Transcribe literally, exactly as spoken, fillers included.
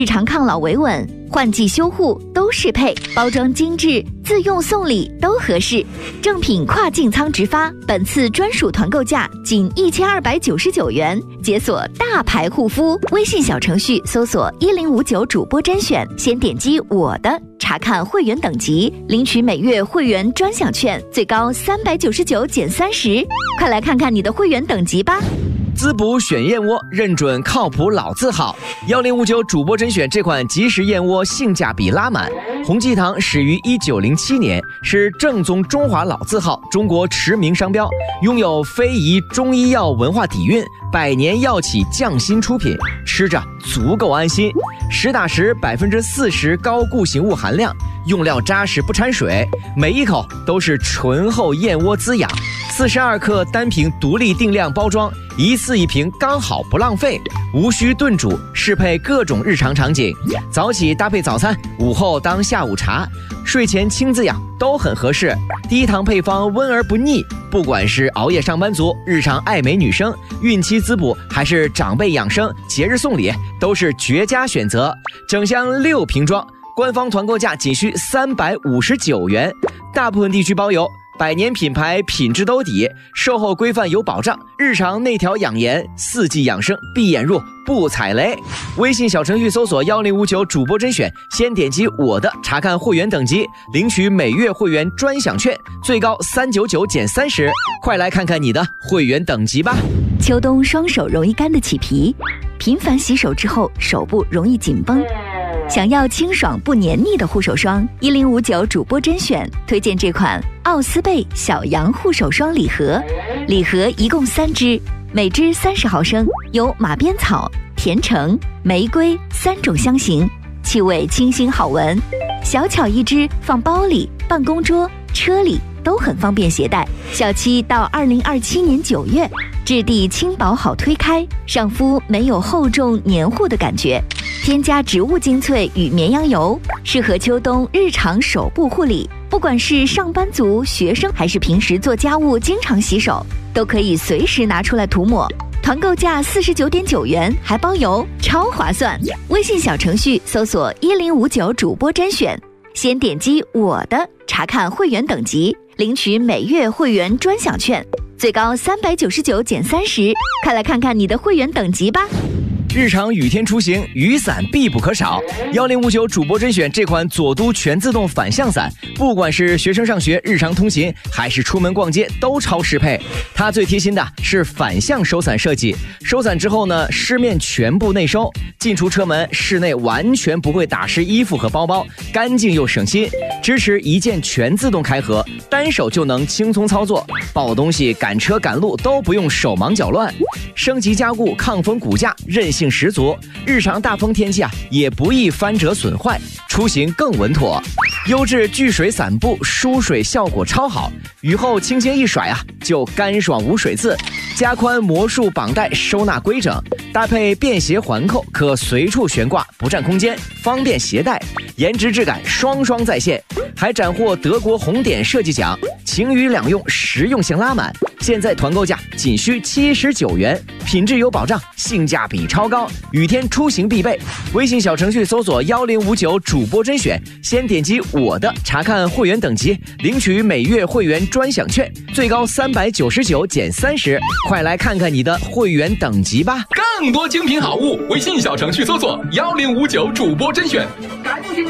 日常抗老维稳、换季修护都适配，包装精致，自用送礼都合适。正品跨境仓直发，本次专属团购价仅一千二百九十九元，解锁大牌护肤。微信小程序搜索一零五九主播甄选，先点击我的，查看会员等级，领取每月会员专享券，最高三百九十九减三十。快来看看你的会员等级吧。 滋补选燕窝，认准靠谱老字号。一零五九主播甄选这款即食燕窝性价比拉满。洪记堂始于一九零七年，是正宗中华老字号，中国驰名商标，拥有非遗中医药文化底蕴，百年药企匠心出品，吃着足够安心。实打实百分之四十高固形物含量，用料扎实不掺水，每一口都是醇厚燕窝滋养。四十二克单瓶独立定量包装，一次一瓶刚好不浪费，无需炖煮，适配各种日常场景。早起搭配早餐，午后当下午茶，睡前亲子养都很合适。低糖配方温而不腻，不管是熬夜上班族、日常爱美女生、孕期滋补，还是长辈养生、节日送礼，都是绝佳选择。整箱六瓶装，官方团购价仅需三百五十九元，大部分地区包邮。百年品牌，品质兜底，售后规范有保障，日常内调养颜，四季养生，闭眼入不踩雷。微信小程序搜索一零五九主播甄选，先点击我的，查看会员等级，领取每月会员专享券，最高三百九十九减三十。快来看看你的会员等级吧。 秋冬双手容易干得起皮，频繁洗手之后手部容易紧绷。想要清爽不黏腻的护手霜，一零五九主播甄选推荐这款奥斯贝小羊护手霜礼盒，礼盒一共三支，每支三十毫升，有马鞭草、甜橙、玫瑰三种香型，气味清新好闻。小巧一支，放包里、办公桌、车里都很方便携带。小七到二零二七年九月，质地轻薄好推开，上肤没有厚重黏糊的感觉。添加植物精粹与绵羊油，适合秋冬日常手部护理。不管是上班族、学生，还是平时做家务经常洗手，都可以随时拿出来涂抹。团购价四十九点九元，还包邮，超划算。微信小程序搜索一零五九主播甄选，先点击我的，查看会员等级，领取每月会员专享券，最高三百九十九减三十。快来看看你的会员等级吧。 日常雨天出行，雨伞必不可少。一零五九主播甄选这款左都全自动反向伞，不管是学生上学、日常通勤，还是出门逛街，都超适配。它最贴心的是反向收伞设计，收伞之后呢，湿面全部内收，进出车门、室内完全不会打湿衣服和包包，干净又省心。支持一键全自动开合，单手就能轻松操作，抱东西、赶车赶路都不用手忙脚乱。升级加固，抗风骨架，韧性十足，日常大风天气啊也不易翻折损坏，出行更稳妥。优质聚水伞布，疏水效果超好，雨后轻轻一甩啊，就干爽无水渍。加宽魔术绑带，收纳规整，搭配便携环扣，可随处悬挂，不占空间，方便携带，颜值质感双双在线。还斩获德国红点设计奖，晴雨两用，实用性拉满。现在团购价仅需七十九元，品质有保障，性价比超高，雨天出行必备。微信小程序搜索一零五九主播甄选，先点击我的，查看会员等级，领取每月会员专享券，最高三百九十九减三十。快来看看你的会员等级吧。 更多精品好物，微信小程序搜索一零五九主播甄选。